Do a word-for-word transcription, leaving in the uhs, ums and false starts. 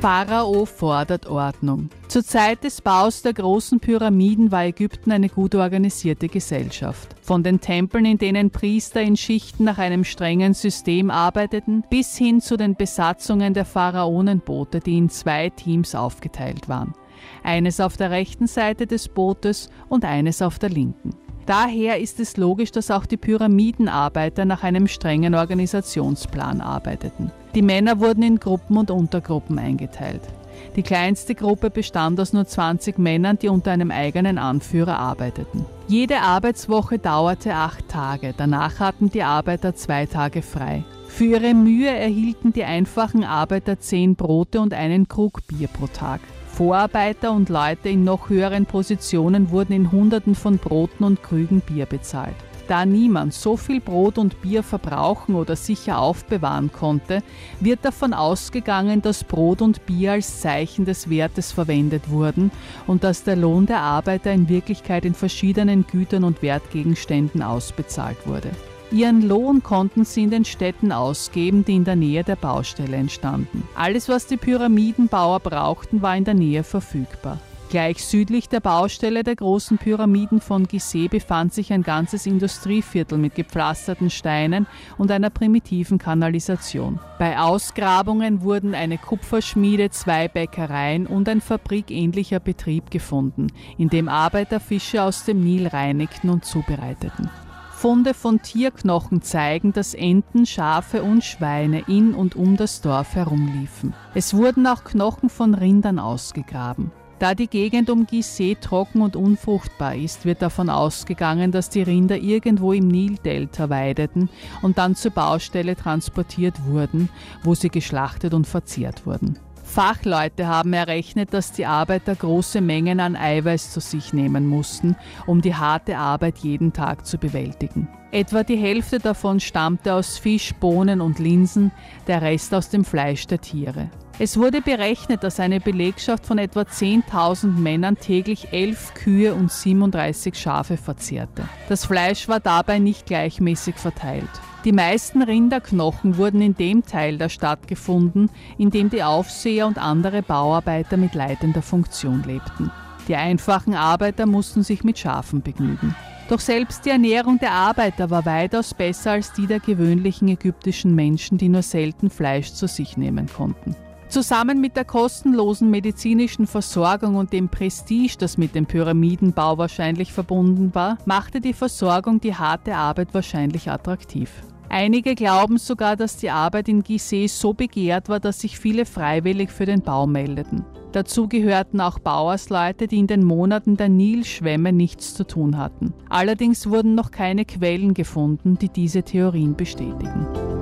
Pharao fordert Ordnung. Zur Zeit des Baus der großen Pyramiden war Ägypten eine gut organisierte Gesellschaft. Von den Tempeln, in denen Priester in Schichten nach einem strengen System arbeiteten, bis hin zu den Besatzungen der Pharaonenboote, die in zwei Teams aufgeteilt waren. Eines auf der rechten Seite des Bootes und eines auf der linken. Daher ist es logisch, dass auch die Pyramidenarbeiter nach einem strengen Organisationsplan arbeiteten. Die Männer wurden in Gruppen und Untergruppen eingeteilt. Die kleinste Gruppe bestand aus nur zwanzig Männern, die unter einem eigenen Anführer arbeiteten. Jede Arbeitswoche dauerte acht Tage, danach hatten die Arbeiter zwei Tage frei. Für ihre Mühe erhielten die einfachen Arbeiter zehn Brote und einen Krug Bier pro Tag. Vorarbeiter und Leute in noch höheren Positionen wurden in Hunderten von Broten und Krügen Bier bezahlt. Da niemand so viel Brot und Bier verbrauchen oder sicher aufbewahren konnte, wird davon ausgegangen, dass Brot und Bier als Zeichen des Wertes verwendet wurden und dass der Lohn der Arbeiter in Wirklichkeit in verschiedenen Gütern und Wertgegenständen ausbezahlt wurde. Ihren Lohn konnten sie in den Städten ausgeben, die in der Nähe der Baustelle entstanden. Alles, was die Pyramidenbauer brauchten, war in der Nähe verfügbar. Gleich südlich der Baustelle der großen Pyramiden von Gizeh befand sich ein ganzes Industrieviertel mit gepflasterten Steinen und einer primitiven Kanalisation. Bei Ausgrabungen wurden eine Kupferschmiede, zwei Bäckereien und ein fabrikähnlicher Betrieb gefunden, in dem Arbeiter Fische aus dem Nil reinigten und zubereiteten. Funde von Tierknochen zeigen, dass Enten, Schafe und Schweine in und um das Dorf herumliefen. Es wurden auch Knochen von Rindern ausgegraben. Da die Gegend um Gizeh trocken und unfruchtbar ist, wird davon ausgegangen, dass die Rinder irgendwo im Nildelta weideten und dann zur Baustelle transportiert wurden, wo sie geschlachtet und verzehrt wurden. Fachleute haben errechnet, dass die Arbeiter große Mengen an Eiweiß zu sich nehmen mussten, um die harte Arbeit jeden Tag zu bewältigen. Etwa die Hälfte davon stammte aus Fisch, Bohnen und Linsen, der Rest aus dem Fleisch der Tiere. Es wurde berechnet, dass eine Belegschaft von etwa zehntausend Männern täglich elf Kühe und siebenunddreißig Schafe verzehrte. Das Fleisch war dabei nicht gleichmäßig verteilt. Die meisten Rinderknochen wurden in dem Teil der Stadt gefunden, in dem die Aufseher und andere Bauarbeiter mit leitender Funktion lebten. Die einfachen Arbeiter mussten sich mit Schafen begnügen. Doch selbst die Ernährung der Arbeiter war weitaus besser als die der gewöhnlichen ägyptischen Menschen, die nur selten Fleisch zu sich nehmen konnten. Zusammen mit der kostenlosen medizinischen Versorgung und dem Prestige, das mit dem Pyramidenbau wahrscheinlich verbunden war, machte die Versorgung die harte Arbeit wahrscheinlich attraktiv. Einige glauben sogar, dass die Arbeit in Gizeh so begehrt war, dass sich viele freiwillig für den Bau meldeten. Dazu gehörten auch Bauersleute, die in den Monaten der Nilschwämme nichts zu tun hatten. Allerdings wurden noch keine Quellen gefunden, die diese Theorien bestätigen.